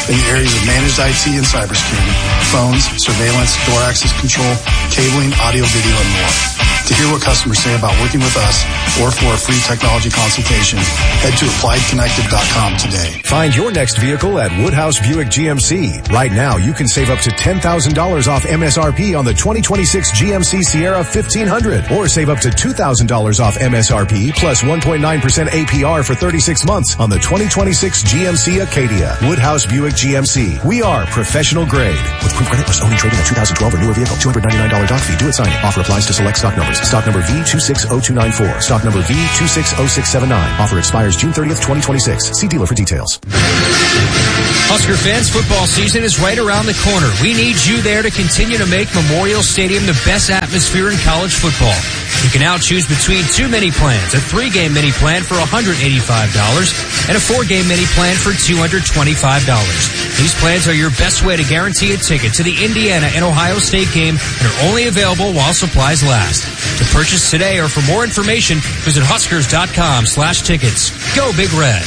in the areas of managed IT and cybersecurity, phones, surveillance, door access control, cabling, audio, video, and more. To hear what customers say about working with us or for a free technology consultation, head to appliedconnected.com today. Find your next vehicle at Woodhouse Buick GMC. Right now, you can save up to $10,000 off MSRP on the 2026 GMC Sierra 1500 or save up to $2,000 off MSRP plus 1.9% APR for 36 months on the 2026 GMC Acadia. Woodhouse Buick GMC. We are professional grade. With approved credit plus only trading a 2012 or newer vehicle. $299 doc fee. Do it signing. Offer applies to select stock numbers. Stock number V260294. Stock number V260679. Offer expires June 30th, 2026. See dealer for details. Husker fans, football season is right around the corner. We need you there to continue to make Memorial Stadium the best atmosphere in college football. You can now choose between 2 mini plans, a 3-game mini plan for $185 and a 4-game mini plan for $225. These plans are your best way to guarantee a ticket to the Indiana and Ohio State game and are only available while supplies last. To purchase today or for more information, visit Huskers.com/tickets. Go Big Red.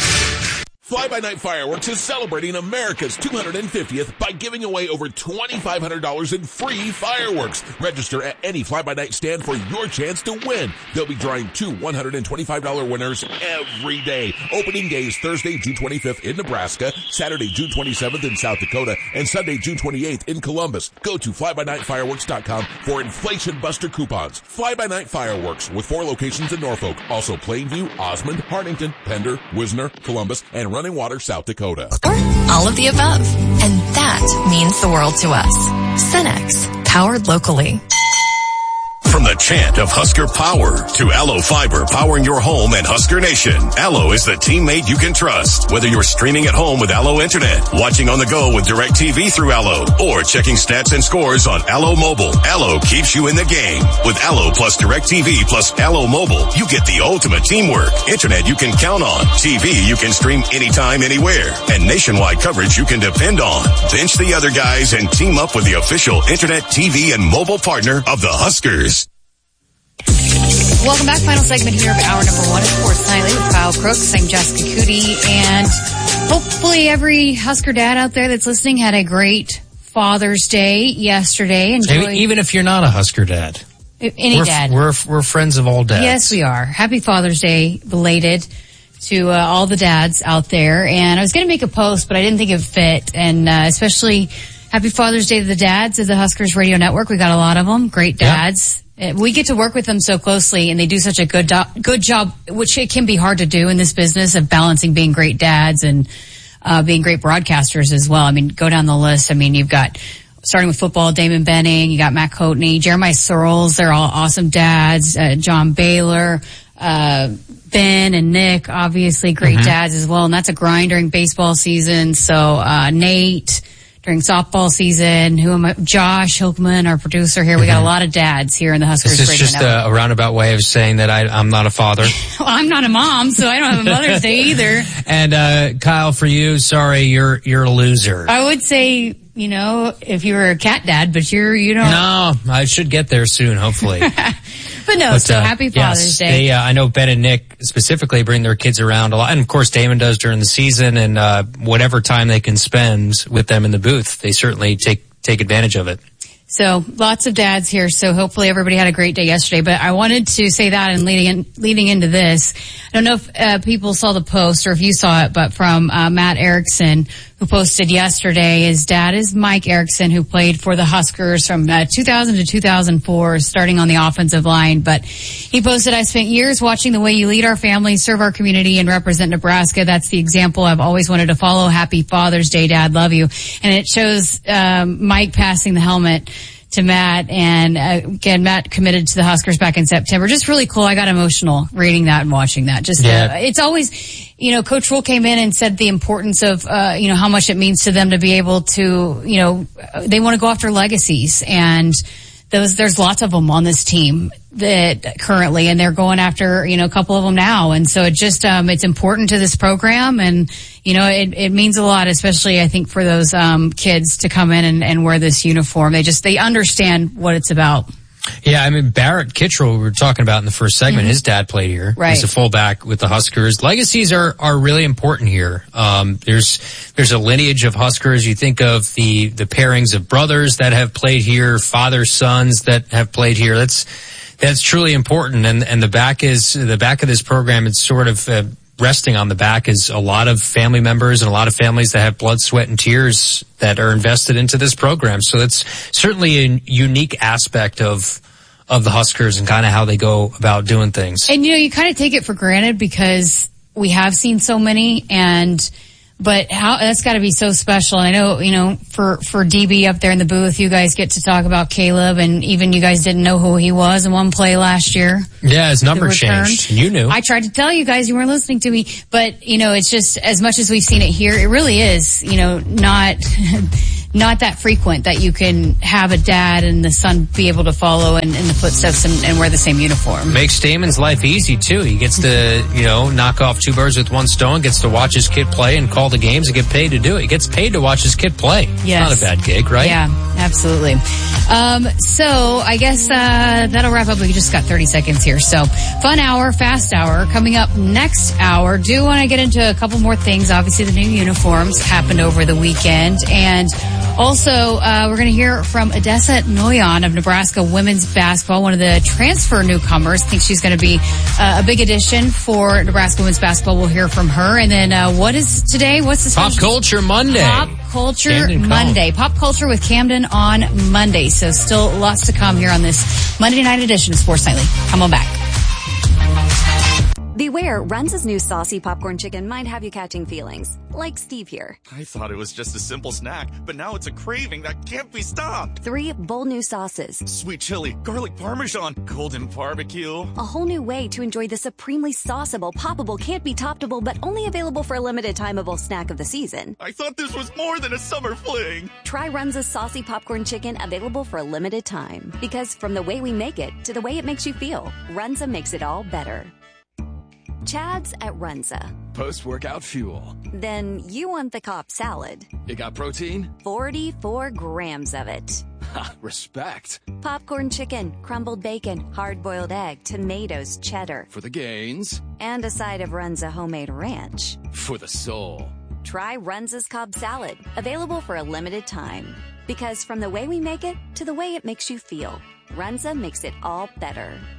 Fly By Night Fireworks is celebrating America's 250th by giving away over $2,500 in free fireworks. Register at any Fly By Night stand for your chance to win. They'll be drawing 2 $125 winners every day. Opening days Thursday, June 25th in Nebraska, Saturday, June 27th in South Dakota, and Sunday, June 28th in Columbus. Go to flybynightfireworks.com for Inflation Buster coupons. Fly By Night Fireworks with 4 locations in Norfolk. Also Plainview, Osmond, Hartington, Pender, Wisner, Columbus, and Running Water, South Dakota. Or all of the above. And that means the world to us. Cenex, powered locally. From the chant of Husker Power to Allo Fiber powering your home and Husker Nation, Allo is the teammate you can trust. Whether you're streaming at home with Allo Internet, watching on the go with DirecTV through Allo, or checking stats and scores on Allo Mobile, Allo keeps you in the game. With Allo plus DirecTV plus Allo Mobile, you get the ultimate teamwork. Internet you can count on, TV you can stream anytime, anywhere, and nationwide coverage you can depend on. Bench the other guys and team up with the official Internet, TV, and mobile partner of the Huskers. Welcome back. Final segment here of hour number 1 of Sports Nightly with Kyle Crooks. I'm Jessica Cootie, and hopefully every Husker dad out there that's listening had a great Father's Day yesterday. Even if you're not a Husker dad. Dad. We're friends of all dads. Yes, we are. Happy Father's Day belated to all the dads out there. And I was going to make a post, but I didn't think it fit. And especially happy Father's Day to the dads of the Huskers Radio Network. We got a lot of them. Great dads. Yeah. We get to work with them so closely, and they do such a good job, which it can be hard to do in this business of balancing being great dads and being great broadcasters as well. I mean, go down the list. I mean, you've got, starting with football, Damon Benning, you got Matt Coatney, Jeremiah Searles, they're all awesome dads, John Baylor, Ben and Nick, obviously great dads as well, and that's a grind during baseball season. So Nate, during softball season, Josh Hilkman, our producer here. We got a lot of dads here in the Huskers Radio Network. This is just a roundabout way of saying that I'm not a father. Well, I'm not a mom, so I don't have a Mother's Day either. And Kyle, for you, sorry, you're a loser. I would say, if you were a cat dad, but No, I should get there soon, hopefully. So happy Father's Day. I know Ben and Nick specifically bring their kids around a lot. And of course, Damon does during the season, and whatever time they can spend with them in the booth, they certainly take advantage of it. So lots of dads here. So hopefully everybody had a great day yesterday. But I wanted to say that, and leading into this, I don't know if people saw the post or if you saw it, but from Matt Erickson, who posted yesterday. His dad is Mike Erickson, who played for the Huskers from 2000 to 2004, starting on the offensive line. But he posted, I spent years watching the way you lead our family, serve our community, and represent Nebraska. That's the example I've always wanted to follow. Happy Father's Day, Dad. Love you. And it shows Mike passing the helmet to Matt. And again, Matt committed to the Huskers back in September. Just really cool. I got emotional reading that and watching that. It's always, Coach Rule came in and said the importance of, how much it means to them to be able to, they want to go after legacies. And there's lots of them on this team that currently, and they're going after, a couple of them now. And so it's important to this program. And, it means a lot, especially I think for those, kids to come in and wear this uniform. They understand what it's about. Yeah, I mean, Barrett Kittrell, we were talking about in the first segment, his dad played here. Right. He's a fullback with the Huskers. Legacies are really important here. There's a lineage of Huskers. You think of the pairings of brothers that have played here, fathers, sons that have played here. That's truly important. And the back of this program, it's sort of, resting on the back is a lot of family members and a lot of families that have blood, sweat, and tears that are invested into this program. So it's certainly a unique aspect of the Huskers and kind of how they go about doing things. And, you kind of take it for granted because we have seen so many, but that's got to be so special. I know, for DB up there in the booth, you guys get to talk about Caleb, and even you guys didn't know who he was in one play last year. Yeah, his number changed. You knew. I tried to tell you guys, you weren't listening to me, but, it's just as much as we've seen it here, it really is, not that frequent that you can have a dad and the son be able to follow in the footsteps and wear the same uniform. Makes Damon's life easy, too. He gets to, knock off two birds with one stone, gets to watch his kid play and call the games and get paid to do it. He gets paid to watch his kid play. Yes. It's not a bad gig, right? Yeah, absolutely. So I guess that'll wrap up. We just got 30 seconds here. So fun hour, fast hour. Coming up next hour, do want to get into a couple more things. Obviously, the new uniforms happened over the weekend, and also, we're going to hear from Odessa Noyan of Nebraska women's basketball, one of the transfer newcomers. I think she's going to be a big addition for Nebraska women's basketball. We'll hear from her. And then what is today? What's the Pop Culture Monday. Pop Culture Monday. Pop Culture with Camden on Monday. So still lots to come here on this Monday night edition of Sports Nightly. Come on back. Beware, Runza's new saucy popcorn chicken might have you catching feelings. Like Steve here. I thought it was just a simple snack, but now it's a craving that can't be stopped. 3 bold new sauces. Sweet chili, garlic parmesan, golden barbecue. A whole new way to enjoy the supremely sauceable, poppable, can't be toppable, but only available for a limited timeable snack of the season. I thought this was more than a summer fling. Try Runza's saucy popcorn chicken, available for a limited time. Because from the way we make it to the way it makes you feel, Runza makes it all better. Chad's at Runza. Post-workout fuel. Then you want the Cobb salad. You got protein? 44 grams of it. Ha, respect. Popcorn chicken, crumbled bacon, hard-boiled egg, tomatoes, cheddar. For the gains. And a side of Runza homemade ranch. For the soul. Try Runza's Cobb salad. Available for a limited time. Because from the way we make it to the way it makes you feel, Runza makes it all better.